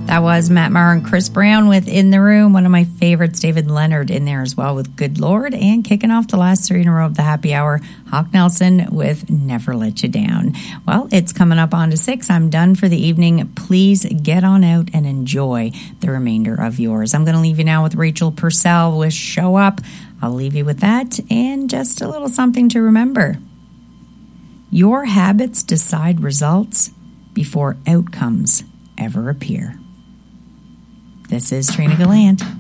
That was Matt Maher and Chris Brown with In the Room. One of my favorites, David Leonard, in there as well with Good Lord. And kicking off the last 3 in a row of the happy hour, Hawk Nelson with Never Let You Down. Well, it's coming up on to 6. I'm done for the evening. Please get on out and enjoy the remainder of yours. I'm going to leave you now with Rachel Purcell with Show Up. I'll leave you with that and just a little something to remember. Your habits decide results before outcomes ever appear. This is Trina Gallant.